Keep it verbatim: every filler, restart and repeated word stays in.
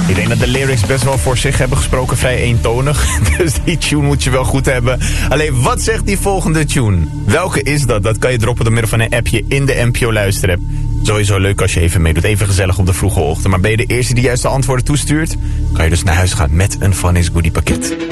Ik denk dat de lyrics best wel voor zich hebben gesproken, vrij eentonig. Dus die tune moet je wel goed hebben. Alleen, wat zegt die volgende tune? Welke is dat? Dat kan je droppen door middel van een appje in de N P O luisterapp. Sowieso leuk als je even meedoet. Even gezellig op de vroege ochtend. Maar ben je de eerste die juist de antwoorden toestuurt? Kan je dus naar huis gaan met een Funnies Goodie pakket.